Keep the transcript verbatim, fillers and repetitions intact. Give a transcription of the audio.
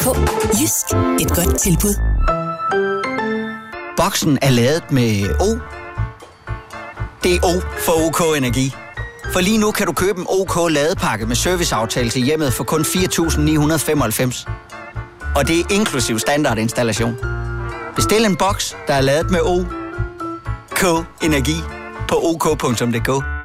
På Jysk. Et godt tilbud. Boksen er lavet med O. Det er O for OK Energi. For lige nu kan du købe en OK ladepakke med serviceaftale til hjemmet for kun fire tusind ni hundrede femoghalvfems. Og det er inklusiv standardinstallation. Bestil en boks, der er lavet med O. K Energi på ok punktum d k.